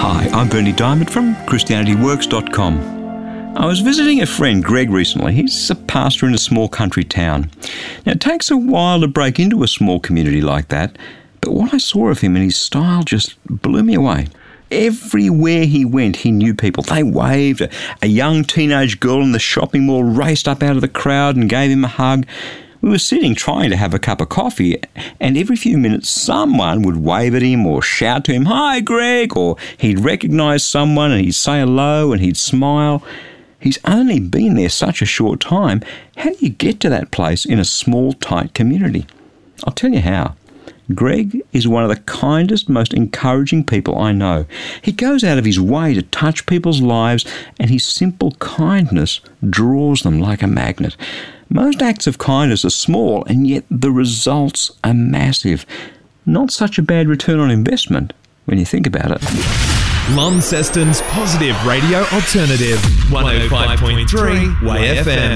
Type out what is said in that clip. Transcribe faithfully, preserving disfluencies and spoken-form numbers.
Hi, I'm Bernie Diamond from Christianity Works dot com. I was visiting a friend, Greg, recently. He's a pastor in a small country town. Now, it takes a while to break into a small community like that, but what I saw of him and his style just blew me away. Everywhere he went, he knew people. They waved. A, a young teenage girl in the shopping mall raced up out of the crowd and gave him a hug. We were sitting trying to have a cup of coffee, and every few minutes someone would wave at him or shout to him, "Hi, Greg," or he'd recognise someone and he'd say hello and he'd smile. He's only been there such a short time. How do you get to that place in a small, tight community? I'll tell you how. Greg is one of the kindest, most encouraging people I know. He goes out of his way to touch people's lives, and his simple kindness draws them like a magnet. Most acts of kindness are small, and yet the results are massive. Not such a bad return on investment when you think about it. Launceston's Positive Radio Alternative, one oh five point three Way F M.